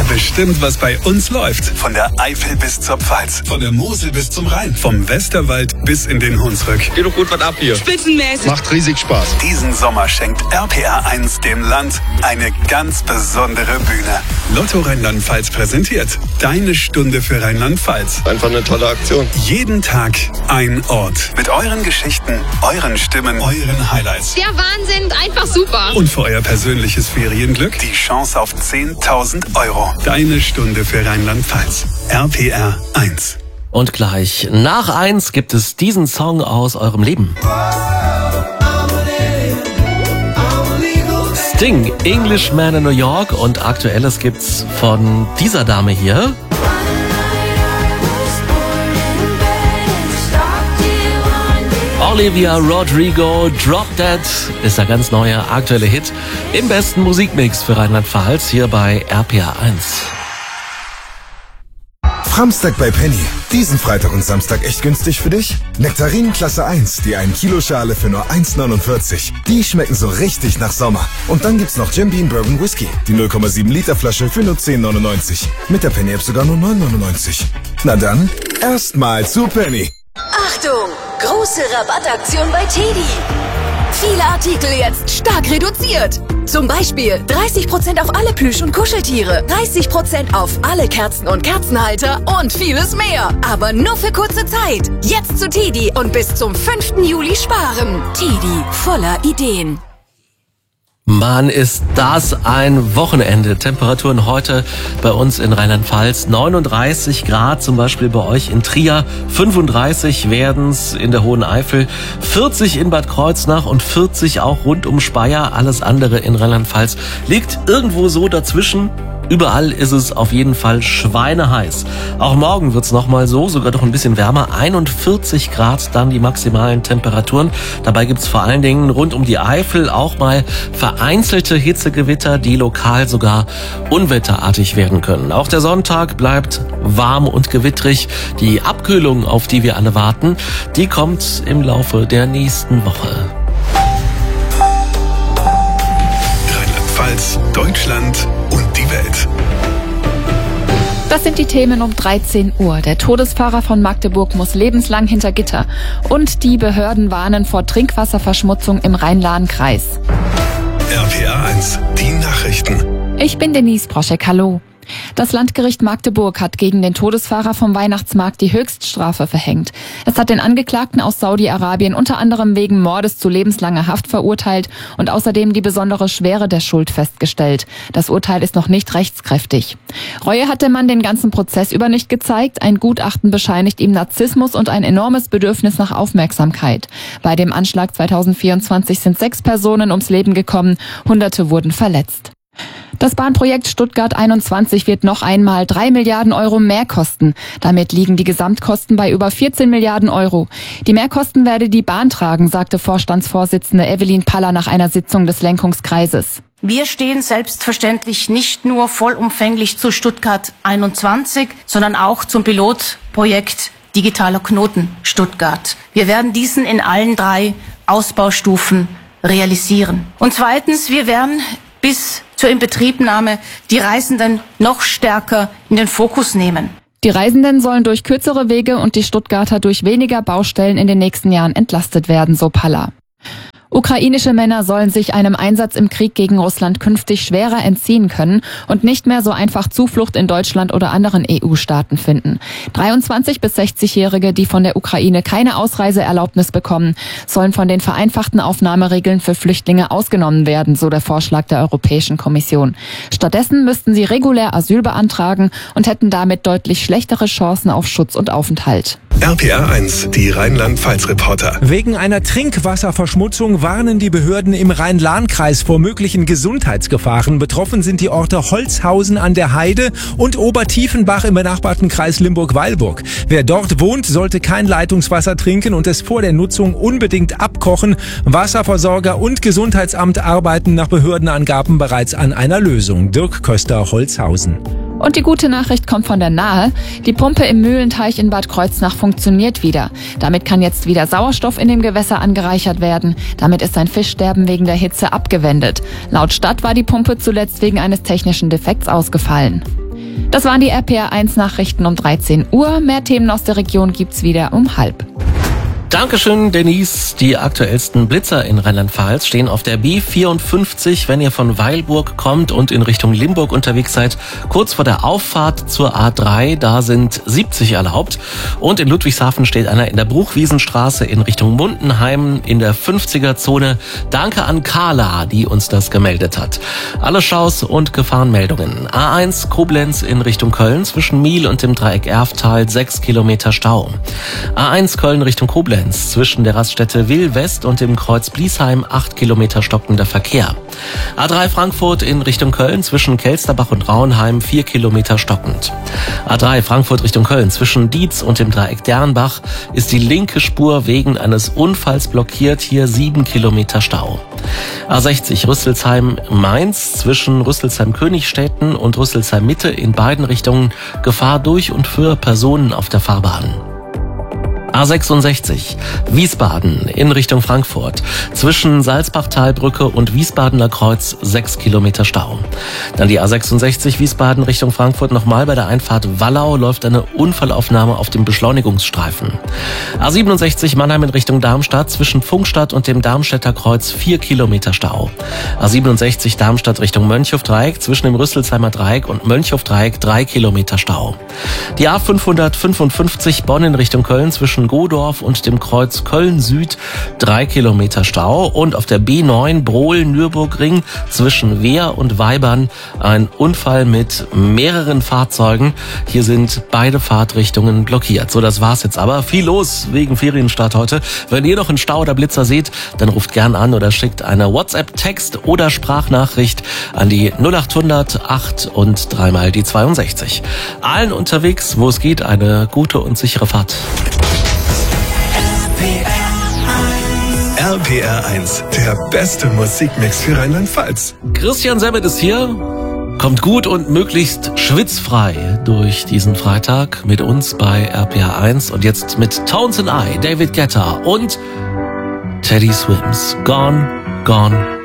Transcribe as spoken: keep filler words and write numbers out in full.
bestimmt, was bei uns läuft. Von der Eifel bis zur Pfalz. Von der Mosel bis zum Rhein. Vom Westerwald bis in den Hunsrück. Geht doch gut was ab hier. Spitzenmäßig. Macht riesig Spaß. Diesen Sommer schenkt R P R eins dem Land eine ganz besondere Bühne. Lotto Rheinland-Pfalz präsentiert Deine Stunde für Rheinland-Pfalz. Einfach eine tolle Aktion. Jeden Tag ein Ort. Mit euren Geschichten, euren Stimmen, euren Highlights. Der Wahnsinn, einfach super. Und für euer persönliches Ferienglück die Chance auf zehntausend Euro. Deine Stunde für Rheinland-Pfalz. R P R eins. Und gleich nach eins gibt es diesen Song aus eurem Leben. Sting, Englishman in New York, und Aktuelles gibt's von dieser Dame hier. Olivia Rodrigo, Drop Dead ist der ganz neue aktuelle Hit im besten Musikmix für Rheinland-Pfalz hier bei R P R eins. Framstag bei Penny. Diesen Freitag und Samstag echt günstig für dich? Nektarinen Klasse eins, die ein Kilo Schale für nur eins neunundvierzig. Die schmecken so richtig nach Sommer. Und dann gibt's noch Jim Beam Bourbon Whisky, die null Komma sieben Liter Flasche für nur zehn neunundneunzig. Mit der Penny App sogar nur neun neunundneunzig. Na dann, erstmal zu Penny. Achtung! Große Rabattaktion bei Teddy. Viele Artikel jetzt stark reduziert. Zum Beispiel dreißig Prozent auf alle Plüsch- und Kuscheltiere, dreißig Prozent auf alle Kerzen und Kerzenhalter und vieles mehr. Aber nur für kurze Zeit. Jetzt zu Teddy und bis zum fünften Juli sparen. Teddy, voller Ideen. Mann, ist das ein Wochenende. Temperaturen heute bei uns in Rheinland-Pfalz neununddreißig Grad, zum Beispiel bei euch in Trier. fünfunddreißig werden's in der Hohen Eifel, vierzig in Bad Kreuznach und vierzig auch rund um Speyer. Alles andere in Rheinland-Pfalz liegt irgendwo so dazwischen. Überall ist es auf jeden Fall schweineheiß. Auch morgen wird's nochmal so, sogar doch ein bisschen wärmer. einundvierzig Grad dann die maximalen Temperaturen. Dabei gibt's vor allen Dingen rund um die Eifel auch mal vereinzelte Hitzegewitter, die lokal sogar unwetterartig werden können. Auch der Sonntag bleibt warm und gewittrig. Die Abkühlung, auf die wir alle warten, die kommt im Laufe der nächsten Woche. Rheinland-Pfalz, Deutschland und die Welt. Das sind die Themen um dreizehn Uhr. Der Todesfahrer von Magdeburg muss lebenslang hinter Gitter. Und die Behörden warnen vor Trinkwasserverschmutzung im Rhein-Lahn-Kreis. R P R eins, die Nachrichten. Ich bin Denise Broschek, hallo. Das Landgericht Magdeburg hat gegen den Todesfahrer vom Weihnachtsmarkt die Höchststrafe verhängt. Es hat den Angeklagten aus Saudi-Arabien unter anderem wegen Mordes zu lebenslanger Haft verurteilt und außerdem die besondere Schwere der Schuld festgestellt. Das Urteil ist noch nicht rechtskräftig. Reue hat der Mann den ganzen Prozess über nicht gezeigt. Ein Gutachten bescheinigt ihm Narzissmus und ein enormes Bedürfnis nach Aufmerksamkeit. Bei dem Anschlag zweitausendvierundzwanzig sind sechs Personen ums Leben gekommen, Hunderte wurden verletzt. Das Bahnprojekt Stuttgart einundzwanzig wird noch einmal drei Milliarden Euro mehr kosten. Damit liegen die Gesamtkosten bei über vierzehn Milliarden Euro. Die Mehrkosten werde die Bahn tragen, sagte Vorstandsvorsitzende Evelyn Paller nach einer Sitzung des Lenkungskreises. Wir stehen selbstverständlich nicht nur vollumfänglich zu Stuttgart einundzwanzig, sondern auch zum Pilotprojekt Digitaler Knoten Stuttgart. Wir werden diesen in allen drei Ausbaustufen realisieren. Und zweitens, wir werden bis zur Inbetriebnahme die Reisenden noch stärker in den Fokus nehmen. Die Reisenden sollen durch kürzere Wege und die Stuttgarter durch weniger Baustellen in den nächsten Jahren entlastet werden, so Paller. Ukrainische Männer sollen sich einem Einsatz im Krieg gegen Russland künftig schwerer entziehen können und nicht mehr so einfach Zuflucht in Deutschland oder anderen E U-Staaten finden. dreiundzwanzig- bis sechzigjährige, die von der Ukraine keine Ausreiseerlaubnis bekommen, sollen von den vereinfachten Aufnahmeregeln für Flüchtlinge ausgenommen werden, so der Vorschlag der Europäischen Kommission. Stattdessen müssten sie regulär Asyl beantragen und hätten damit deutlich schlechtere Chancen auf Schutz und Aufenthalt. R P R eins, die Rheinland-Pfalz-Reporter. Wegen einer Trinkwasserverschmutzung warnen die Behörden im Rhein-Lahn-Kreis vor möglichen Gesundheitsgefahren. Betroffen sind die Orte Holzhausen an der Heide und Obertiefenbach im benachbarten Kreis Limburg-Weilburg. Wer dort wohnt, sollte kein Leitungswasser trinken und es vor der Nutzung unbedingt abkochen. Wasserversorger und Gesundheitsamt arbeiten nach Behördenangaben bereits an einer Lösung. Dirk Köster, Holzhausen. Und die gute Nachricht kommt von der Nahe. Die Pumpe im Mühlenteich in Bad Kreuznach funktioniert wieder. Damit kann jetzt wieder Sauerstoff in dem Gewässer angereichert werden. Damit ist ein Fischsterben wegen der Hitze abgewendet. Laut Stadt war die Pumpe zuletzt wegen eines technischen Defekts ausgefallen. Das waren die R P R eins Nachrichten um dreizehn Uhr. Mehr Themen aus der Region gibt's wieder um halb. Dankeschön, Denise. Die aktuellsten Blitzer in Rheinland-Pfalz stehen auf der B vierundfünfzig, wenn ihr von Weilburg kommt und in Richtung Limburg unterwegs seid. Kurz vor der Auffahrt zur A drei, da sind siebzig erlaubt. Und in Ludwigshafen steht einer in der Bruchwiesenstraße in Richtung Mundenheim in der fünfziger-Zone. Danke an Carla, die uns das gemeldet hat. Alle Schaus und Gefahrenmeldungen. A eins Koblenz in Richtung Köln zwischen Miel und dem Dreieck Erftal sechs Kilometer Stau. A eins Köln Richtung Koblenz zwischen der Raststätte Will West und dem Kreuz Bliesheim acht Kilometer stockender Verkehr. A drei Frankfurt in Richtung Köln zwischen Kelsterbach und Rauenheim vier Kilometer stockend. A drei Frankfurt Richtung Köln zwischen Dietz und dem Dreieck Dernbach ist die linke Spur wegen eines Unfalls blockiert, hier sieben Kilometer Stau. A sechzig Rüsselsheim-Mainz zwischen Rüsselsheim-Königstetten und Rüsselsheim-Mitte in beiden Richtungen Gefahr durch und für Personen auf der Fahrbahn. A sechsundsechzig Wiesbaden in Richtung Frankfurt zwischen Salzbachtalbrücke und Wiesbadener Kreuz sechs Kilometer Stau. Dann die A sechsundsechzig Wiesbaden Richtung Frankfurt nochmal bei der Einfahrt Wallau läuft eine Unfallaufnahme auf dem Beschleunigungsstreifen. A siebenundsechzig Mannheim in Richtung Darmstadt zwischen Pfungstadt und dem Darmstädter Kreuz vier Kilometer Stau. A siebenundsechzig Darmstadt Richtung Mönchhof-Dreieck zwischen dem Rüsselsheimer Dreieck und Mönchhof-Dreieck drei Kilometer Stau. Die A fünfhundertfünfundfünfzig Bonn in Richtung Köln zwischen Godorf und dem Kreuz Köln-Süd drei Kilometer Stau und auf der B neun Brohl-Nürburgring zwischen Wehr und Weibern ein Unfall mit mehreren Fahrzeugen. Hier sind beide Fahrtrichtungen blockiert. So, das war's jetzt aber. Viel los wegen Ferienstart heute. Wenn ihr noch einen Stau oder Blitzer seht, dann ruft gern an oder schickt eine WhatsApp-Text oder Sprachnachricht an die null acht hundert acht und dreimal die zweiundsechzig. Allen unterwegs, wo es geht, eine gute und sichere Fahrt. R P R eins, der beste Musikmix für Rheinland-Pfalz. Christian Semmert ist hier. Kommt gut und möglichst schwitzfrei durch diesen Freitag mit uns bei R P R eins. Und jetzt mit Tones and I, David Guetta und Teddy Swims. Gone, gone,